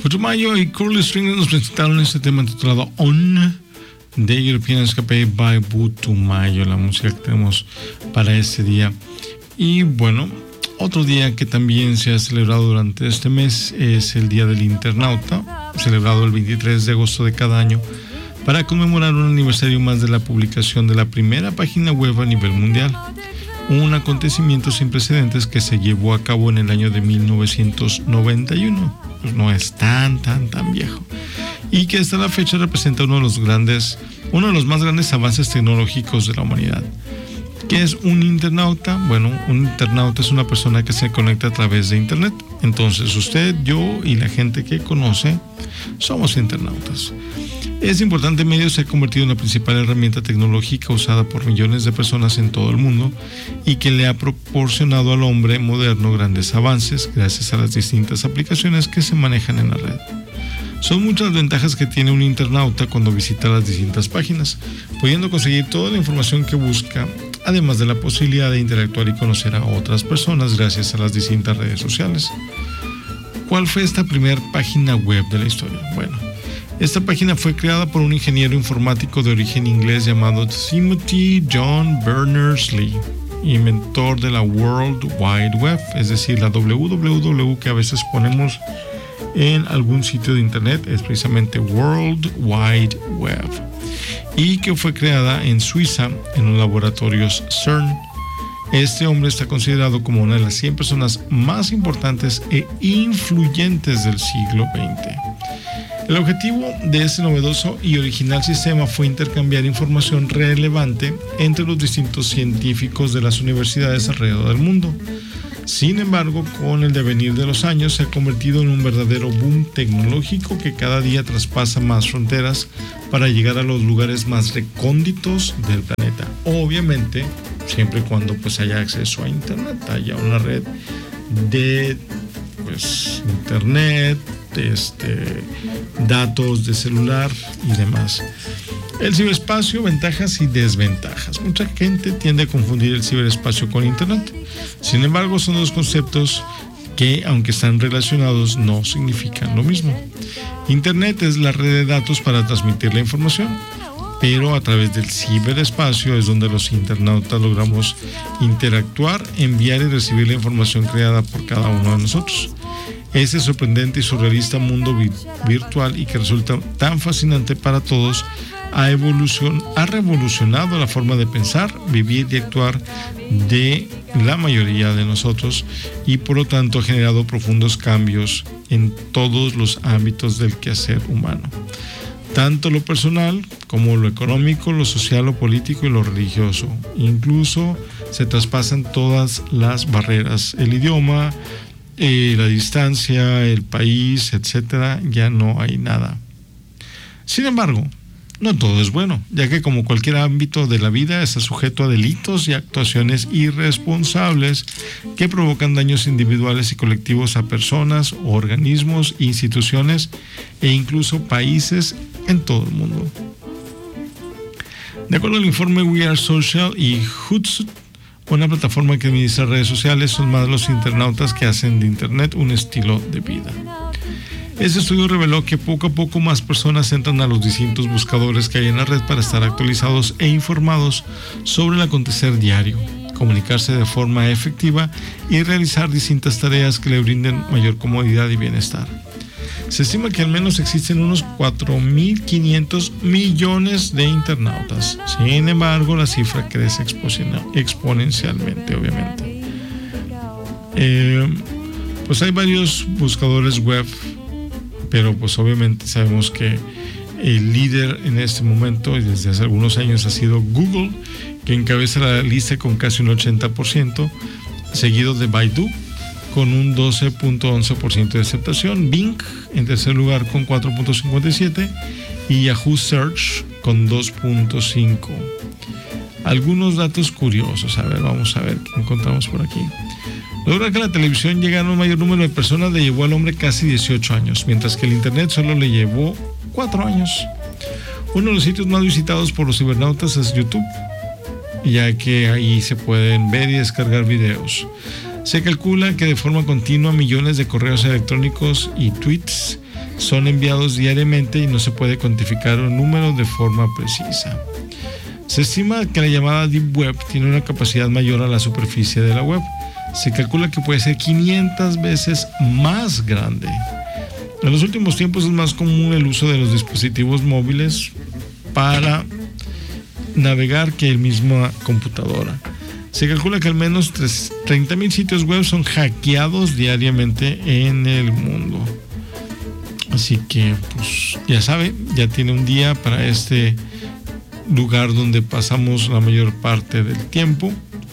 Putumayo y Curly Strings nos presentaron este tema titulado On de European Escape by Putumayo, la música que tenemos para este día. Y bueno, otro día que también se ha celebrado durante este mes es el Día del Internauta, celebrado el 23 de agosto de cada año para conmemorar un aniversario más de la publicación de la primera página web a nivel mundial. Un acontecimiento sin precedentes que se llevó a cabo en el año de 1991. Pues no es tan viejo. Y que hasta la fecha representa uno de los más grandes avances tecnológicos de la humanidad. ¿Qué es un internauta? Bueno, un internauta es una persona que se conecta a través de Internet. Entonces usted, yo y la gente que conoce somos internautas. Este importante medio se ha convertido en la principal herramienta tecnológica usada por millones de personas en todo el mundo y que le ha proporcionado al hombre moderno grandes avances gracias a las distintas aplicaciones que se manejan en la red. Son muchas las ventajas que tiene un internauta cuando visita las distintas páginas, pudiendo conseguir toda la información que busca, además de la posibilidad de interactuar y conocer a otras personas gracias a las distintas redes sociales. ¿Cuál fue esta primera página web de la historia? Bueno, esta página fue creada por un ingeniero informático de origen inglés llamado Timothy John Berners-Lee, inventor de la World Wide Web, es decir, la www que a veces ponemos en algún sitio de internet, es precisamente World Wide Web, y que fue creada en Suiza en los laboratorios CERN. Este hombre está considerado como una de las 100 personas más importantes e influyentes del siglo XX. El objetivo de este novedoso y original sistema fue intercambiar información relevante entre los distintos científicos de las universidades alrededor del mundo. Sin embargo, con el devenir de los años se ha convertido en un verdadero boom tecnológico que cada día traspasa más fronteras para llegar a los lugares más recónditos del planeta. Obviamente, siempre y cuando pues haya acceso a internet, haya una red de internet, datos de celular y demás. El ciberespacio, ventajas y desventajas. Mucha gente tiende a confundir el ciberespacio con internet. Sin embargo, son dos conceptos que, aunque están relacionados, no significan lo mismo. Internet es la red de datos para transmitir la información, pero a través del ciberespacio es donde los internautas logramos interactuar, enviar y recibir la información creada por cada uno de nosotros. Ese sorprendente y surrealista mundo virtual y que resulta tan fascinante para todos ha revolucionado la forma de pensar, vivir y actuar de la mayoría de nosotros y por lo tanto ha generado profundos cambios en todos los ámbitos del quehacer humano, tanto lo personal como lo económico, lo social, lo político y lo religioso. Incluso se traspasan todas las barreras, el idioma, la distancia, el país, etcétera. Ya no hay nada. Sin embargo, no todo es bueno, ya que como cualquier ámbito de la vida está sujeto a delitos y actuaciones irresponsables que provocan daños individuales y colectivos a personas, organismos, instituciones e incluso países en todo el mundo. De acuerdo al informe We Are Social y Hootsuite, una plataforma que administra redes sociales, son más los internautas que hacen de Internet un estilo de vida. Este estudio reveló que poco a poco más personas entran a los distintos buscadores que hay en la red para estar actualizados e informados sobre el acontecer diario, comunicarse de forma efectiva y realizar distintas tareas que le brinden mayor comodidad y bienestar. Se estima que al menos existen unos 4.500 millones de internautas. Sin embargo, la cifra crece exponencialmente, obviamente. Pues hay varios buscadores web, pero pues obviamente sabemos que el líder en este momento y desde hace algunos años ha sido Google, que encabeza la lista con casi un 80%, seguido de Baidu con un 12.11% de aceptación, Bing en tercer lugar con 4.57% y Yahoo Search con 2.5%. Algunos datos curiosos, vamos a ver qué encontramos por aquí. Lograr que la televisión llegara a un mayor número de personas le llevó al hombre casi 18 años, mientras que el internet solo le llevó 4 años. Uno de los sitios más visitados por los cibernautas es YouTube, ya que ahí se pueden ver y descargar videos. Se calcula que de forma continua millones de correos electrónicos y tweets son enviados diariamente y no se puede cuantificar un número de forma precisa. Se estima que la llamada Deep Web tiene una capacidad mayor a la superficie de la web. Se calcula que puede ser 500 veces más grande. En los últimos tiempos es más común el uso de los dispositivos móviles para navegar que el misma computadora. Se calcula que al menos 30,000 sitios web son hackeados diariamente en el mundo. Así que, pues, ya sabe, ya tiene un día para este lugar donde pasamos la mayor parte del tiempo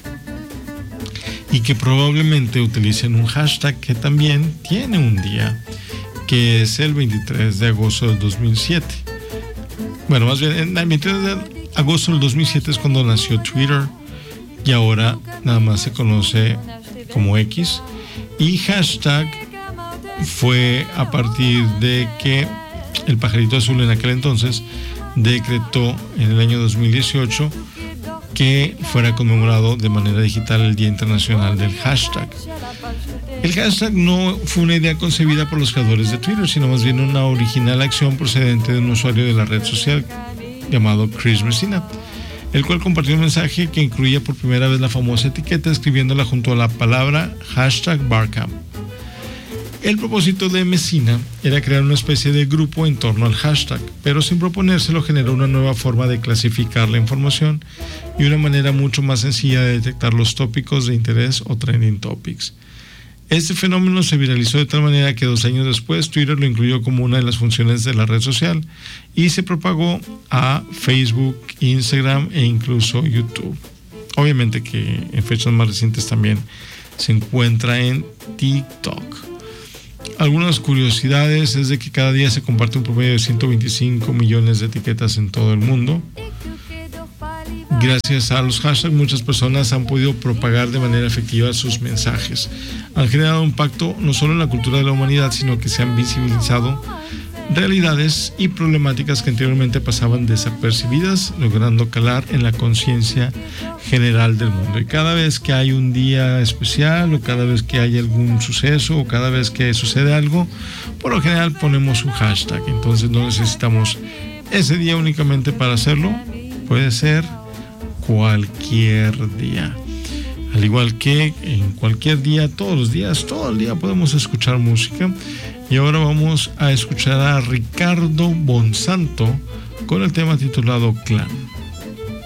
y que probablemente utilicen un hashtag que también tiene un día, que es el 23 de agosto del 2007. Bueno, más bien, el 23 de agosto del 2007 es cuando nació Twitter y ahora nada más se conoce como X. Y hashtag fue a partir de que el pajarito azul en aquel entonces decretó en el año 2018 que fuera conmemorado de manera digital el Día Internacional del Hashtag. El hashtag no fue una idea concebida por los creadores de Twitter, sino más bien una original acción procedente de un usuario de la red social llamado Chris Messina, el cual compartió un mensaje que incluía por primera vez la famosa etiqueta escribiéndola junto a la palabra hashtag Barcamp. El propósito de Messina era crear una especie de grupo en torno al hashtag, pero sin proponérselo generó una nueva forma de clasificar la información y una manera mucho más sencilla de detectar los tópicos de interés o trending topics. Este fenómeno se viralizó de tal manera que 2 años después Twitter lo incluyó como una de las funciones de la red social y se propagó a Facebook, Instagram e incluso YouTube. Obviamente que en fechas más recientes también se encuentra en TikTok. Algunas curiosidades es de que cada día se comparte un promedio de 125 millones de etiquetas en todo el mundo. Gracias a los hashtags, muchas personas han podido propagar de manera efectiva sus mensajes. Han generado un impacto no solo en la cultura de la humanidad, sino que se han visibilizado realidades y problemáticas que anteriormente pasaban desapercibidas, logrando calar en la conciencia general del mundo. Y cada vez que hay un día especial, o cada vez que hay algún suceso, o cada vez que sucede algo, por lo general ponemos un hashtag. Entonces no necesitamos ese día únicamente para hacerlo, puede ser cualquier día. Al igual que en cualquier día, todos los días, todo el día podemos escuchar música. Y ahora vamos a escuchar a Ricardo Bonsanto con el tema titulado Clan.